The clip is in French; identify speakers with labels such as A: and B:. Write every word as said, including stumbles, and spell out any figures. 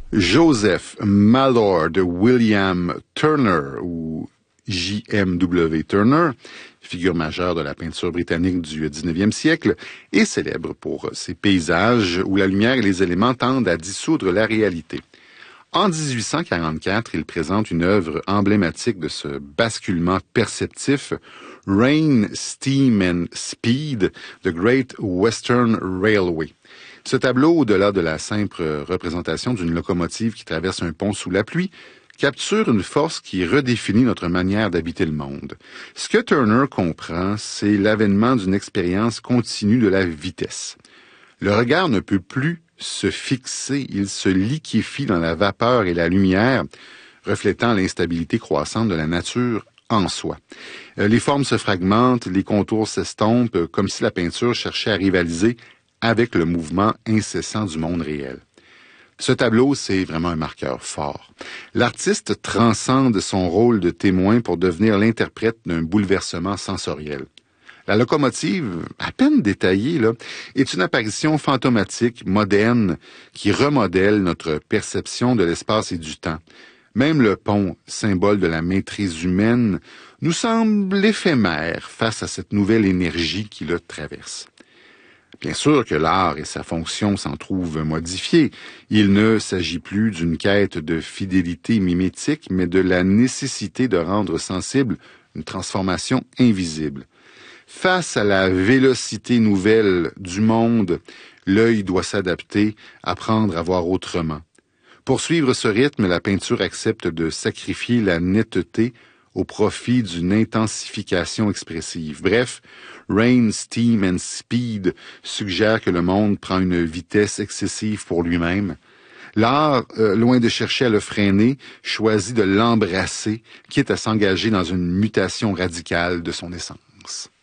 A: Joseph Mallord William Turner, ou J M W Turner, figure majeure de la peinture britannique du dix-neuvième siècle, est célèbre pour ses paysages où la lumière et les éléments tendent à dissoudre la réalité. En dix-huit cent quarante-quatre, il présente une œuvre emblématique de ce basculement perceptif, Rain, Steam and Speed, The Great Western Railway. Ce tableau, au-delà de la simple représentation d'une locomotive qui traverse un pont sous la pluie, capture une force qui redéfinit notre manière d'habiter le monde. Ce que Turner comprend, c'est l'avènement d'une expérience continue de la vitesse. Le regard ne peut plus se fixer, il se liquéfie dans la vapeur et la lumière, reflétant l'instabilité croissante de la nature en soi. Les formes se fragmentent, les contours s'estompent, comme si la peinture cherchait à rivaliser avec le mouvement incessant du monde réel. Ce tableau, c'est vraiment un marqueur fort. L'artiste transcende son rôle de témoin pour devenir l'interprète d'un bouleversement sensoriel. La locomotive, à peine détaillée, là, est une apparition fantomatique, moderne, qui remodèle notre perception de l'espace et du temps. Même le pont, symbole de la maîtrise humaine, nous semble éphémère face à cette nouvelle énergie qui le traverse. Bien sûr que l'art et sa fonction s'en trouvent modifiés. Il ne s'agit plus d'une quête de fidélité mimétique, mais de la nécessité de rendre sensible une transformation invisible. Face à la vélocité nouvelle du monde, l'œil doit s'adapter, apprendre à voir autrement. Pour suivre ce rythme, la peinture accepte de sacrifier la netteté au profit d'une intensification expressive. Bref, Rain, Steam and Speed suggère que le monde prend une vitesse excessive pour lui-même. L'art, euh, loin de chercher à le freiner, choisit de l'embrasser, quitte à s'engager dans une mutation radicale de son essence.